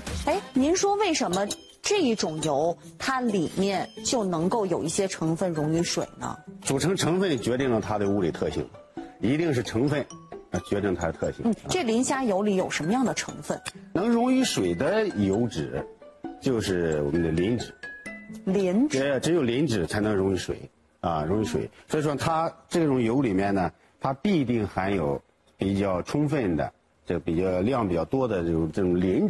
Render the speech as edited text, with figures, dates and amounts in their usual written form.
哎，您说为什么这一种油它里面就能够有一些成分溶于水呢？ 组成成分决定了它的物理特性，一定是成分决定它的特性。 这磷虾油里有什么样的成分？ 能溶于水的油脂，就是我们的磷脂。 磷脂， 只有磷脂才能溶于水啊，溶于水。所以说它这种油里面呢，它必定含有比较充分的、比较量比较多的这种磷脂。